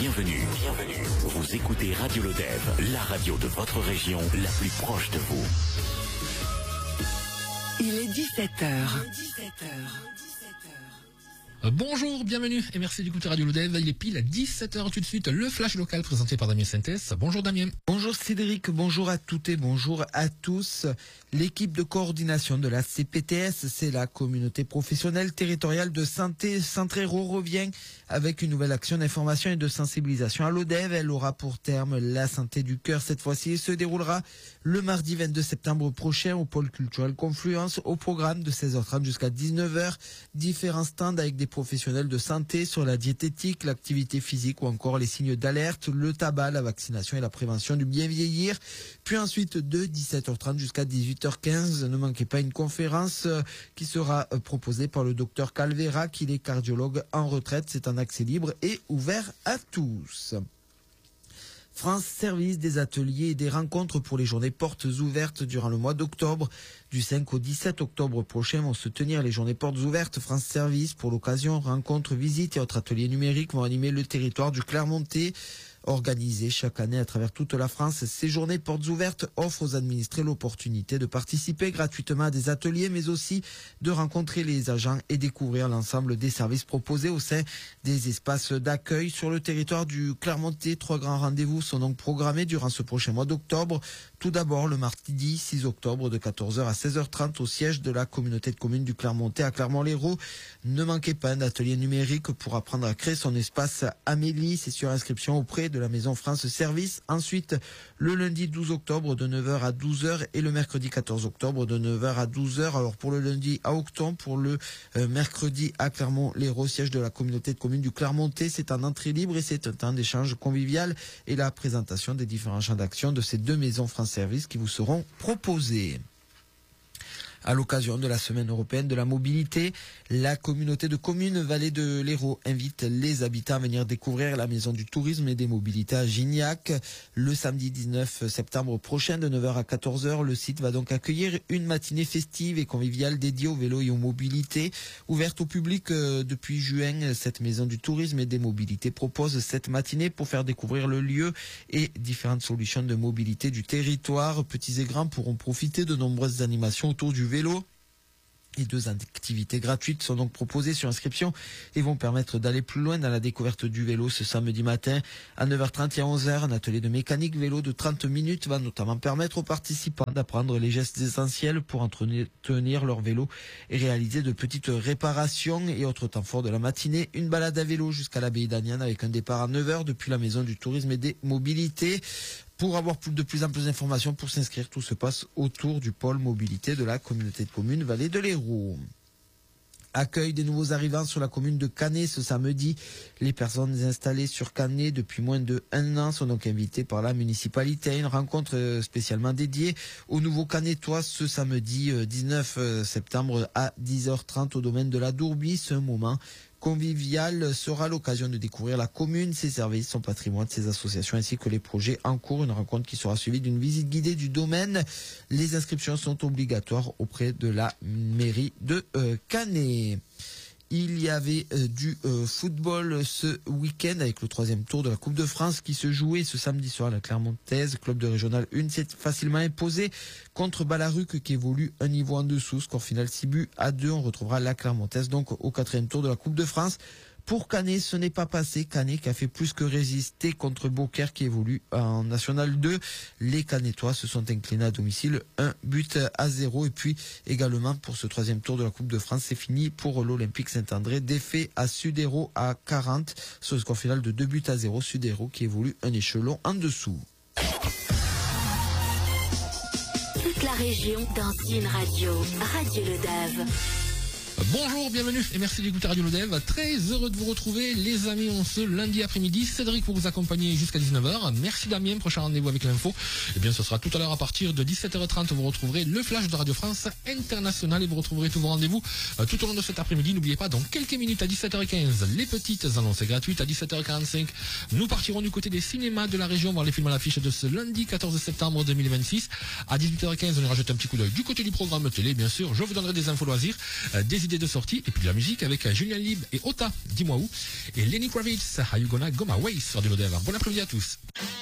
Bienvenue. Vous écoutez Radio Lodève, la radio de votre région, la plus proche de vous. Il est 17h. Bonjour, bienvenue et merci d'écouter Radio Lodève. Il est pile à 17h tout de suite, le flash local présenté par Damien Sintès. Bonjour Damien. Bonjour Cédric, bonjour à toutes et bonjour à tous. L'équipe de coordination de la CPTS, c'est la communauté professionnelle territoriale de santé Centre-Hérault, revient avec une nouvelle action d'information et de sensibilisation à Lodève. Elle aura pour terme la santé du cœur cette fois-ci et se déroulera le mardi 22 septembre prochain au pôle culturel Confluence, au programme de 16h30 jusqu'à 19h. Différents stands avec des professionnels de santé sur la diététique, l'activité physique ou encore les signes d'alerte, le tabac, la vaccination et la prévention du bien vieillir. Puis ensuite de 17h30 jusqu'à 18h15, ne manquez pas une conférence qui sera proposée par le docteur Calvera, qui est cardiologue en retraite. C'est un accès libre et ouvert à tous. France Service, des ateliers et des rencontres pour les journées portes ouvertes durant le mois d'octobre. Du 5 au 17 octobre prochain vont se tenir les journées portes ouvertes. France Service, pour l'occasion, rencontres, visites et autres ateliers numériques vont animer le territoire du Clermontais. Organisées chaque année à travers toute la France, ces journées portes ouvertes offrent aux administrés l'opportunité de participer gratuitement à des ateliers, mais aussi de rencontrer les agents et découvrir l'ensemble des services proposés au sein des espaces d'accueil sur le territoire du Clermontais. 3 grands rendez-vous sont donc programmés durant ce prochain mois d'octobre. Tout d'abord, le mardi 6 octobre de 14h à 16h30 au siège de la communauté de communes du Clermontais à Clermont-Lérault. Ne manquez pas un atelier numérique pour apprendre à créer son espace Amélie. C'est sur inscription auprès de la maison France Service. Ensuite, le lundi 12 octobre de 9h à 12h et le mercredi 14 octobre de 9h à 12h. Alors pour le lundi à Aucton, pour le mercredi à Clermont-Lérault, siège de la communauté de communes du Clermontais, c'est en entrée libre et c'est un temps d'échange convivial et la présentation des différents champs d'action de ces 2 maisons France Service qui vous seront proposées. À l'occasion de la semaine européenne de la mobilité, la communauté de communes Vallée de l'Hérault invite les habitants à venir découvrir la maison du tourisme et des mobilités à Gignac. Le samedi 19 septembre prochain de 9h à 14h, le site va donc accueillir une matinée festive et conviviale dédiée au vélo et aux mobilités. Ouverte au public depuis juin, cette maison du tourisme et des mobilités propose cette matinée pour faire découvrir le lieu et différentes solutions de mobilité du territoire. Petits et grands pourront profiter de nombreuses animations autour du vélo. Et 2 activités gratuites sont donc proposées sur inscription et vont permettre d'aller plus loin dans la découverte du vélo ce samedi matin. À 9h30 et à 11h, un atelier de mécanique vélo de 30 minutes va notamment permettre aux participants d'apprendre les gestes essentiels pour entretenir leur vélo et réaliser de petites réparations. Et autre temps fort de la matinée, une balade à vélo jusqu'à l'abbaye d'Aniane avec un départ à 9h depuis la maison du tourisme et des mobilités. Pour avoir de plus en plus d'informations, pour s'inscrire, tout se passe autour du pôle mobilité de la communauté de communes Vallée de l'Hérault. Accueil des nouveaux arrivants sur la commune de Canet ce samedi. Les personnes installées sur Canet depuis moins de 1 an sont donc invitées par la municipalité à une rencontre spécialement dédiée aux nouveaux Canetois ce samedi 19 septembre à 10h30 au domaine de la Dourbie. Ce moment convivial sera l'occasion de découvrir la commune, ses services, son patrimoine, ses associations ainsi que les projets en cours. Une rencontre qui sera suivie d'une visite guidée du domaine. Les inscriptions sont obligatoires auprès de la mairie de Canet. Il y avait du football ce week-end avec le 3e tour de la Coupe de France qui se jouait ce samedi soir à la Clermontaise. Club de Régional 1 s'est facilement imposé contre Ballaruc qui évolue un niveau en dessous. Score final 6-2. On retrouvera la Clermontaise donc au 4e tour de la Coupe de France. Pour Canet, ce n'est pas passé. Canet qui a fait plus que résister contre Beaucaire qui évolue en National 2. Les Canetois se sont inclinés à domicile 1-0. Et puis également pour ce 3e tour de la Coupe de France, c'est fini pour l'Olympique Saint-André. Défait à Sud-Hérault à 40 sur le score final de 2-0. Sud-Hérault qui évolue un échelon en dessous. Toute la région dans une radio. Radio Lodève. Bonjour, bienvenue et merci d'écouter Radio Lodève. Très heureux de vous retrouver les amis en ce lundi après-midi. Cédric pour vous accompagner jusqu'à 19h. Merci Damien, prochain rendez-vous avec l'info. Eh bien ce sera tout à l'heure à partir de 17h30. Vous retrouverez le flash de Radio France Internationale et vous retrouverez tous vos rendez-vous tout au long de cet après-midi. N'oubliez pas, dans quelques minutes à 17h15, les petites annonces gratuites. À 17h45, nous partirons du côté des cinémas de la région voir les films à l'affiche de ce lundi 14 septembre 2026. À 18h15, on ira jeter un petit coup d'œil du côté du programme télé, bien sûr. Je vous donnerai des infos loisirs, des idées de sortie et puis de la musique avec Julien Lib et Ota, dis-moi où, et Lenny Kravitz, How You Gonna Go My Way sur Radio Dev. Bon après-midi à tous.